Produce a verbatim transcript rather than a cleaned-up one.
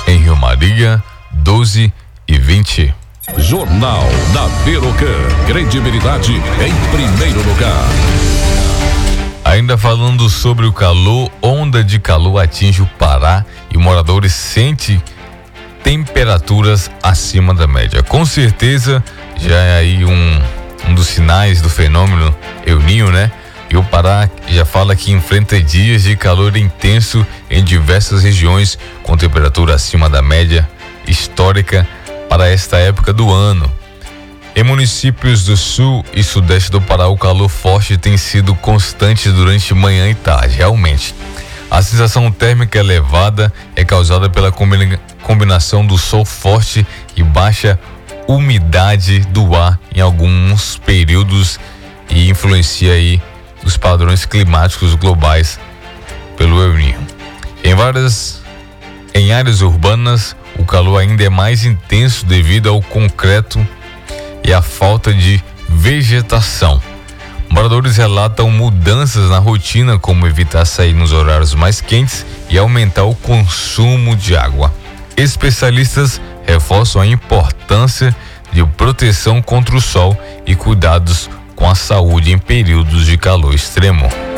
Em Rio Maria, doze e vinte. Jornal da Berocan. Credibilidade em primeiro lugar. Ainda falando sobre o calor, onda de calor atinge o Pará e moradores sentem temperaturas acima da média. Com certeza, já é aí um, um dos sinais do fenômeno El Niño, né? E o Pará já fala que enfrenta dias de calor intenso em diversas regiões, com temperatura acima da média histórica para esta época do ano. Em municípios do sul e sudeste do Pará, o calor forte tem sido constante durante manhã e tarde. Realmente, a sensação térmica elevada é causada pela combina- combinação do sol forte e baixa umidade do ar em alguns períodos e influencia aí os padrões climáticos globais pelo El Niño. Em várias em áreas urbanas, o calor ainda é mais intenso devido ao concreto e a falta de vegetação. Moradores relatam mudanças na rotina, como evitar sair nos horários mais quentes e aumentar o consumo de água. Especialistas reforçam a importância de proteção contra o sol e cuidados com a saúde em períodos de calor extremo.